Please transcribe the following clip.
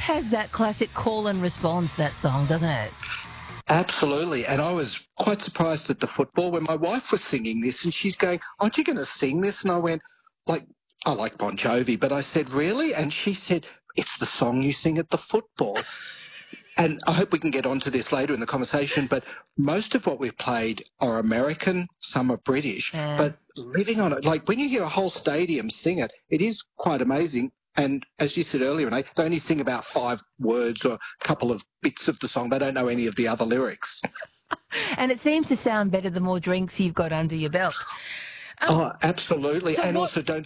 has that classic call and response, that song, doesn't it? Absolutely. And I was quite surprised at the football when my wife was singing this and she's going, aren't you going to sing this? And I went, like, I like Bon Jovi, but I said, really? And she said, it's the song you sing at the football. And I hope we can get onto this later in the conversation, but most of what we've played are American, some are British, but living on it, like when you hear a whole stadium sing it, it is quite amazing. And as you said earlier, Renee, they only sing about 5 words or a couple of bits of the song. They don't know any of the other lyrics. And it seems to sound better the more drinks you've got under your belt. Oh, absolutely. So And what- also don't